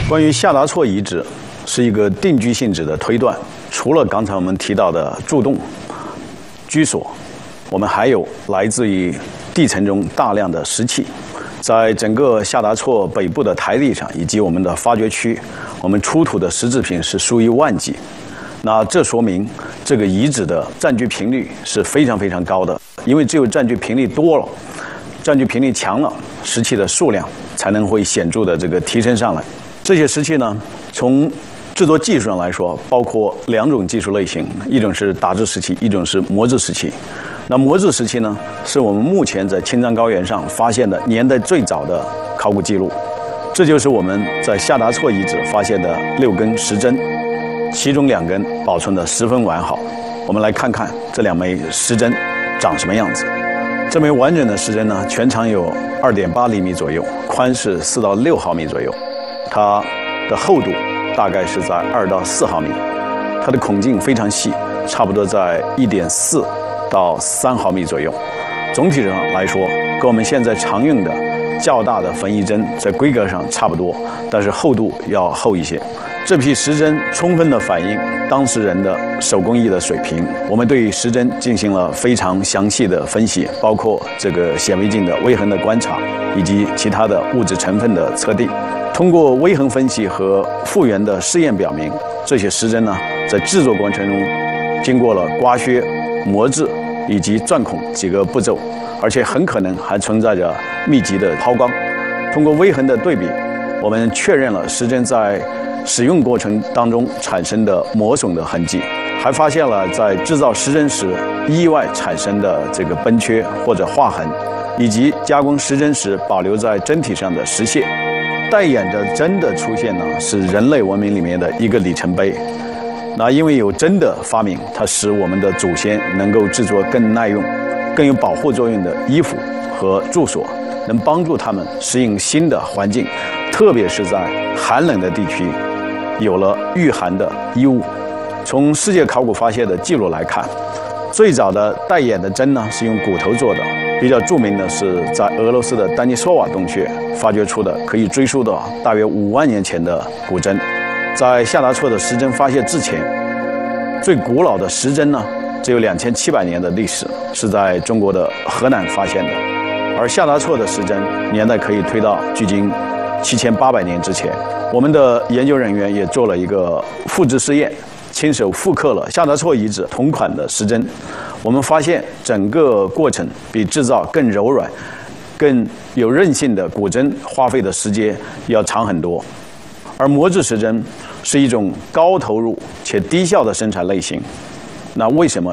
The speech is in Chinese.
关于夏达错遗址，是一个定居性质的推断。除了刚才我们提到的柱洞、居所，我们还有来自于地层中大量的石器。在整个夏达错北部的台地上，以及我们的发掘区，我们出土的石制品是数以万计。那这说明这个遗址的占据频率是非常非常高的，因为只有占据频率多了，占据频率强了，石器的数量才能会显著的这个提升上来。这些石器呢，从制作技术上来说，包括两种技术类型，一种是打制石器，一种是磨制石器。那磨制石器呢，是我们目前在青藏高原上发现的年代最早的考古记录。这就是我们在夏达错遗址发现的6根石针，其中2根保存得十分完好。我们来看看这2枚石针长什么样子。这枚完整的石针呢，全长有2.8厘米左右，宽是4到6毫米左右，它的厚度大概是在2到4毫米，它的孔径非常细，差不多在1.4到3毫米左右。总体上来说，跟我们现在常用的较大的缝衣针在规格上差不多，但是厚度要厚一些。这批石针充分地反映当时人的手工艺的水平。我们对石针进行了非常详细的分析，包括这个显微镜的微横的观察，以及其他的物质成分的测定。通过微横分析和复原的试验表明，这些石针呢，在制作过程中经过了刮削、磨制以及钻孔几个步骤，而且很可能还存在着密集的抛光。通过微横的对比，我们确认了石针在使用过程当中产生的磨损的痕迹，还发现了在制造石针时意外产生的这个崩缺或者划痕，以及加工石针时保留在针体上的石屑。带眼的针的出现呢，是人类文明里面的一个里程碑。那因为有针的发明，它使我们的祖先能够制作更耐用、更有保护作用的衣服和住所，能帮助他们适应新的环境，特别是在寒冷的地区，有了御寒的衣物。从世界考古发现的记录来看，最早的带眼的针呢是用骨头做的。比较著名的是在俄罗斯的丹尼索瓦洞穴发掘出的，可以追溯到大约5万年前的骨针。在夏达错的石针发现之前，最古老的石针呢只有2700年的历史，是在中国的河南发现的。而夏达错的石针年代可以推到距今7800年之前。我们的研究人员也做了一个复制试验，亲手复刻了夏达错遗址同款的石针。我们发现整个过程比制造更柔软、更有韧性的骨针花费的时间要长很多。而磨制石针是一种高投入且低效的生产类型。那为什么